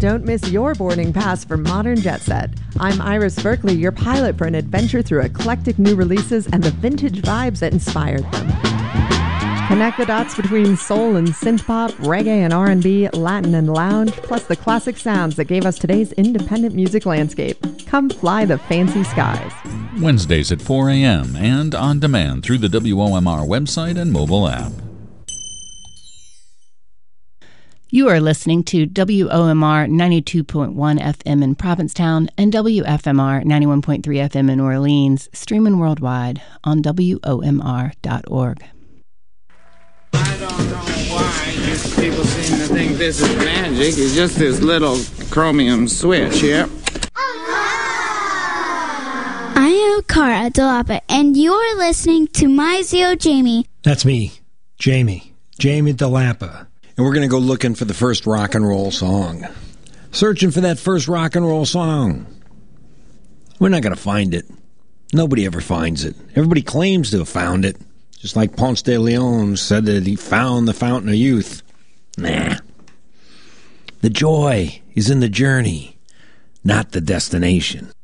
Don't miss your boarding pass for Modern Jet Set. I'm Iris Berkeley, your pilot for an adventure through eclectic new releases and the vintage vibes that inspired them. Connect the dots between soul and synthpop, reggae and R&B, Latin and lounge, plus the classic sounds that gave us today's independent music landscape. Come fly the fancy skies. Wednesdays at 4 a.m. and on demand through the WOMR website and mobile app. You are listening to WOMR 92.1 FM in Provincetown and WFMR 91.3 FM in Orleans, streaming worldwide on WOMR.org. I don't know why people seem to think this is magic. It's just this little chromium switch here. I am Cara Delapa, and you're listening to My Zio Jamie. That's me, Jamie Delapa. And we're going to go looking for the first rock and roll song. Searching for that first rock and roll song. We're not going to find it. Nobody ever finds it. Everybody claims to have found it. Just like Ponce de Leon said that he found the fountain of youth. Nah. The joy is in the journey, not the destination.